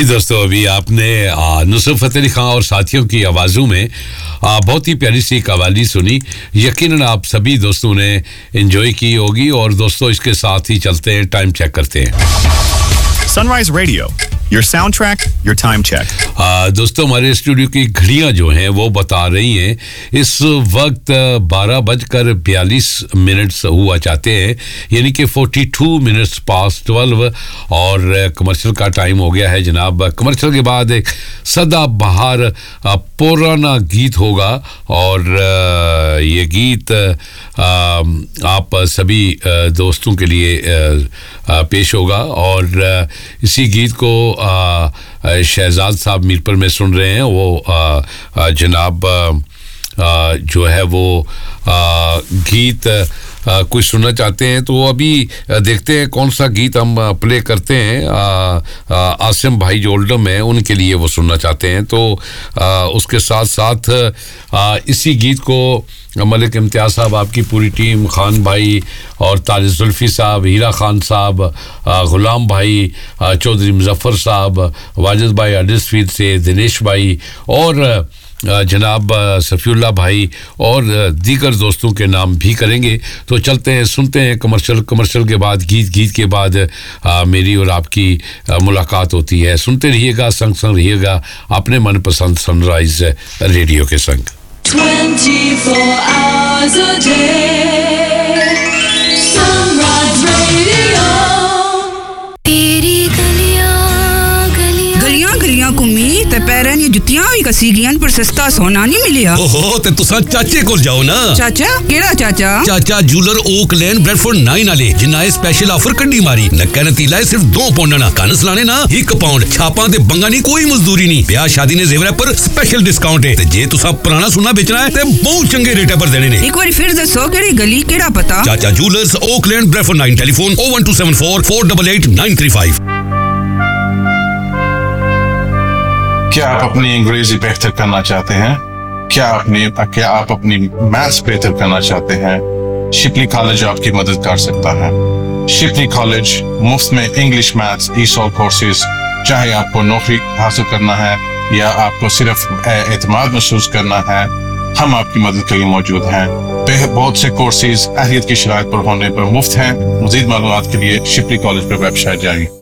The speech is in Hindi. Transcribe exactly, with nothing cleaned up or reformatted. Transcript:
जी दोस्तों, अभी आपने नुसरत फतेह अली खान और साथियों की आवाज़ों में आ, बहुत ही प्यारी सी कव्वाली सुनी। यकीनन आप सभी दोस्तों ने एंजॉय की होगी। और दोस्तों, इसके साथ ही चलते हैं, टाइम चेक करते हैं। Sunrise radio, your soundtrack, your time check. आ, दोस्तों, हमारे स्टूडियो की घड़ियां जो हैं वो बता रही हैं इस वक्त बारह बजकर बयालीस मिनट्स हुआ चाहते हैं, यानी कि बयालीस मिनट्स पास ट्वेल्व। और कमर्शियल का टाइम हो गया है जनाब। कमर्शियल के बाद एक सदाबहार पुराना गीत होगा और ये गीत आप सभी दोस्तों के लिए पेश होगा। और इसी गीत को शहजाद साहब मीरपुर में सुन रहे हैं। वो आ, आ, जनाब आ, जो है वो आ, गीत आ, कुछ सुनना चाहते हैं, तो अभी देखते हैं कौन सा गीत हम प्ले करते हैं। आ, आ, आसिम भाई जो ओल्डम है उनके लिए वो सुनना चाहते हैं, तो आ, उसके साथ साथ आ, इसी गीत को मलिक इम्तियाज़ साहब, आपकी पूरी टीम, खान भाई और तारिक जुल्फी साहब, हीरा खान साहब, गुलाम भाई, चौधरी मुजफ्फर साहब, वाजिद भाई हडर्सफील्ड से, दिनेश भाई और जनाब सफ़ीउल्लाह भाई और दीगर दोस्तों के नाम भी करेंगे। तो चलते हैं, सुनते हैं कमर्शियल। कमर्शियल के बाद गीत, गीत के बाद आ, मेरी और आपकी आ, मुलाकात होती है। सुनते रहिएगा, संग संग रहिएगा अपने मनपसंद सनराइज रेडियो के संग। twenty-four hours a day, Sunrise Radio. तेरी गलियां गलियां गलियां गलियां घूमी ते पैरां दी जुत्तियां भी कसी गईयां पर सस्ता सोना नहीं मिलिया। ओहो, ते तुसा चाचे कोल जाओ ना। चाचा केड़ा चाचा? चाचा जूलर ओक लेन ब्रेडफोर्ड नाइन वाले, जिन्ना ए स्पेशल ऑफर कड्डी मारी। नक्का नतीला है सिर्फ दो पाउंड ना, कनस लाने ना एक पाउंड। छापां ते बंगा नहीं, कोई मजदूरी नहीं। ब्याह शादी ने जेवर पर स्पेशल डिस्काउंट है। ते जे तुसा पुराना सोना बेचना है ते बहुत चंगे रेट पर देने ने। एक बार फिर दसो केड़ी गली केड़ा पता? चाचा जूलर्स ओक लेन Bradford nine, telephone oh one two seven four four eight eight nine three five। क्या आप अपनी अंग्रेजी बेहतर करना चाहते हैं? क्या अपने क्या आप अपनी मैथ्स बेहतर करना चाहते हैं? शिपली कॉलेज आपकी मदद कर सकता है। शिपली कॉलेज मुफ्त में इंग्लिश, मैथ्स, ई-सॉल कोर्सेज, चाहे आपको नौकरी हासिल करना है या आपको सिर्फ एतमाद महसूस करना है, हम आपकी मदद के लिए मौजूद हैं। बहुत से कोर्सेज अहलियत की शराइत पर होने पर मुफ्त हैं। मज़ीद मालूमात के लिए शिपली कॉलेज पर वेबसाइट जाइए।